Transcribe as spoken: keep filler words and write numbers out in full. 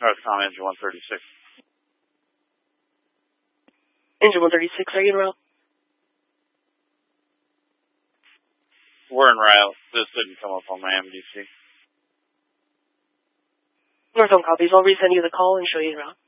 Northcom engine one thirty-six. Engine one thirty-six, are you en route? We're en route. This didn't come up on my M D C. Northcom copies. I'll resend you the call and show you en route.